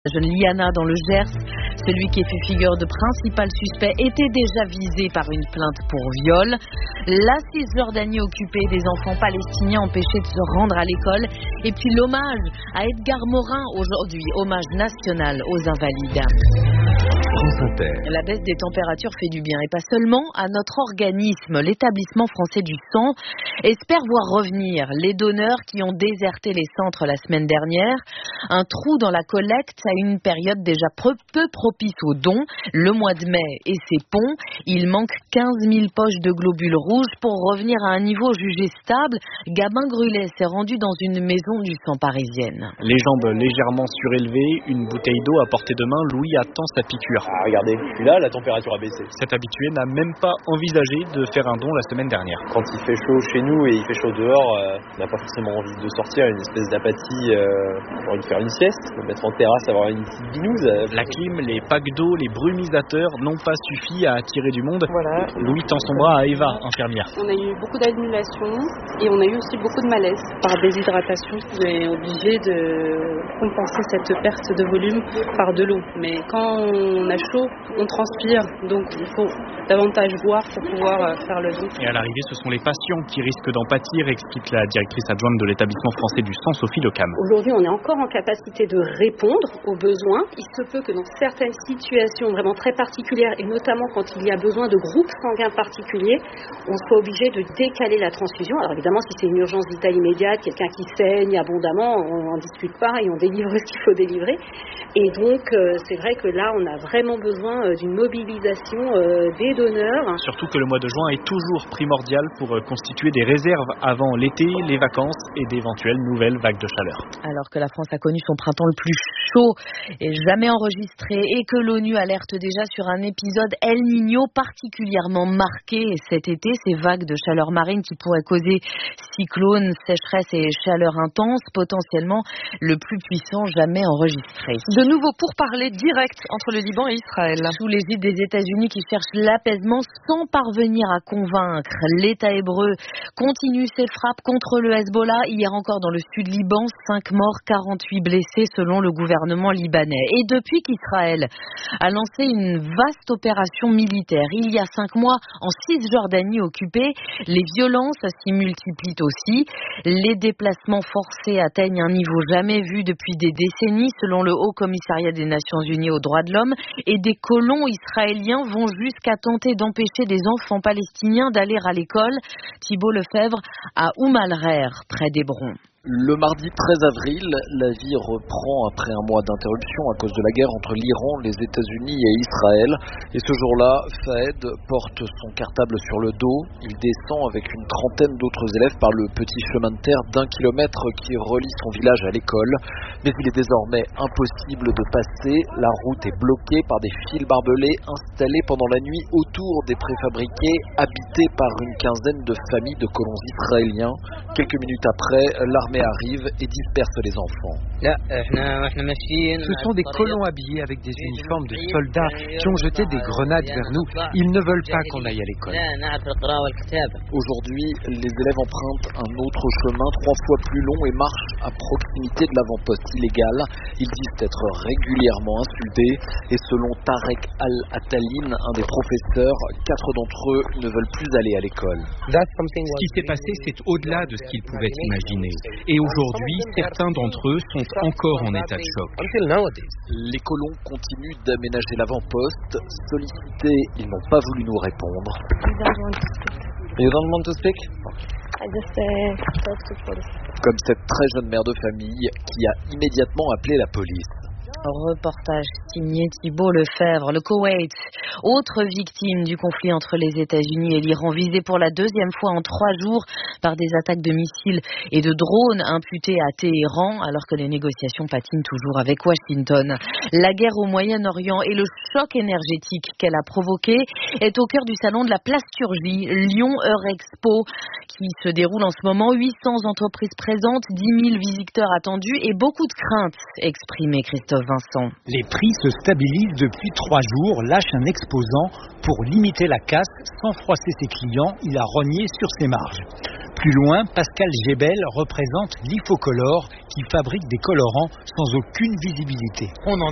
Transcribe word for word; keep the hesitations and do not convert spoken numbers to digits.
jeune Liana dans le Gers. Celui qui est fait figure de principal suspect était déjà visé par une plainte pour viol. La Cisjordanie occupée, des enfants palestiniens empêchés de se rendre à l'école. Et puis l'hommage à Edgar Morin aujourd'hui, hommage national aux Invalides. La baisse des températures fait du bien et pas seulement à notre organisme. L'établissement français du sang espère voir revenir les donneurs qui ont déserté les centres la semaine dernière. Un trou dans la collecte à une période déjà peu propice aux dons. Le mois de mai et ses ponts, il manque quinze mille poches de globules rouges pour revenir à un niveau jugé stable. Gabin Grulet s'est rendu dans une maison du sang parisienne. Les jambes légèrement surélevées, une bouteille d'eau à portée de main, Louis attend sa piqûre. Ah, regardez, je suis là, la température a baissé. Cet habitué n'a même pas envisagé de faire un don la semaine dernière. Quand il fait chaud chez nous et il fait chaud dehors, euh, on n'a pas forcément envie de sortir, une espèce d'apathie, euh, on a envie de faire une sieste, de mettre en terrasse, avoir une petite binouze. La clim, les packs d'eau, les brumisateurs n'ont pas suffi à attirer du monde. Voilà. Louis tend son bras à Eva, infirmière. On a eu beaucoup d'annulations et on a eu aussi beaucoup de malaise. Par déshydratation, on est obligé de compenser cette perte de volume par de l'eau. Mais quand on a chaud, on transpire, donc il faut davantage boire pour pouvoir faire le don. Et à l'arrivée, ce sont les patients qui risquent d'en pâtir, explique la directrice adjointe de l'établissement français du sang, Sophie Lecam. Aujourd'hui, on est encore en capacité de répondre aux besoins. Il se peut que dans certaines situations vraiment très particulières, et notamment quand il y a besoin de groupes sanguins particuliers, on soit obligé de décaler la transfusion. Alors évidemment, si c'est une urgence vitale immédiate, quelqu'un qui saigne abondamment, on n'en discute pas et on délivre ce qu'il faut délivrer. Et donc, euh, c'est vrai que là, on a vraiment besoin euh, d'une mobilisation euh, des donneurs. Surtout que le mois de juin est toujours primordial pour euh, constituer des réserves avant l'été, les vacances et d'éventuelles nouvelles vagues de chaleur. Alors que la France a connu son printemps le plus chaud et jamais enregistré et que l'ONU alerte déjà sur un épisode El Niño particulièrement marqué cet été, ces vagues de chaleur marine qui pourraient causer cyclones, sécheresse et chaleur intense, potentiellement le plus puissant jamais enregistré. De nouveau pourparlers directs entre le Liban et Israël. Sous l'égide des États-Unis qui cherchent l'apaisement sans parvenir à convaincre. L'État hébreu continue ses frappes contre le Hezbollah. Hier encore dans le sud Liban, cinq morts, quarante-huit blessés selon le gouvernement libanais. Et depuis qu'Israël a lancé une vaste opération militaire il y a cinq mois en Cisjordanie occupée, les violences s'y multiplient aussi. Les déplacements forcés atteignent un niveau jamais vu depuis des décennies selon le Haut Commissariat des Nations Unies aux droits de l'homme, et des colons israéliens vont jusqu'à tenter d'empêcher des enfants palestiniens d'aller à l'école. Thibault Lefebvre à Oum al-Rer, près d'Hébron. Le mardi treize avril, la vie reprend après un mois d'interruption à cause de la guerre entre l'Iran, les États-Unis et Israël. Et ce jour-là, Fahed porte son cartable sur le dos. Il descend avec une trentaine d'autres élèves par le petit chemin de terre d'un kilomètre qui relie son village à l'école. Mais il est désormais impossible de passer. La route est bloquée par des fils barbelés installés pendant la nuit autour des préfabriqués, habités par une quinzaine de familles de colons israéliens. Quelques minutes après, l'armée arrive et disperse les enfants. Ce sont des colons habillés avec des uniformes de soldats qui ont jeté des grenades vers nous. Ils ne veulent pas qu'on aille à l'école. Aujourd'hui, les élèves empruntent un autre chemin trois fois plus long et marchent à proximité de l'avant-poste illégal. Ils disent être régulièrement insultés et selon Tarek Al-Atalin, un des professeurs, quatre d'entre eux ne veulent plus aller à l'école. Ce qui s'est passé, c'est au-delà de ce qu'ils pouvaient imaginer. Et aujourd'hui, certains d'entre eux sont encore en état de choc. Les colons continuent d'aménager l'avant-poste. Sollicités, ils n'ont pas voulu nous répondre. You don't want to speak? Comme cette très jeune mère de famille qui a immédiatement appelé la police. Reportage signé Thibault Lefebvre. Le Koweït, autre victime du conflit entre les États-Unis et l'Iran, visé pour la deuxième fois en trois jours par des attaques de missiles et de drones imputées à Téhéran, alors que les négociations patinent toujours avec Washington. La guerre au Moyen-Orient et le choc énergétique qu'elle a provoqué est au cœur du salon de la plasturgie Lyon Eurexpo, qui se déroule en ce moment. huit cents entreprises présentes, dix mille visiteurs attendus et beaucoup de craintes exprimées. Christophe Vincent. Les prix se stabilisent depuis trois jours, lâche un exposant pour limiter la casse sans froisser ses clients. Il a rogné sur ses marges. Plus loin, Pascal Gébel représente l'Ifocolor qui fabrique des colorants sans aucune visibilité. On en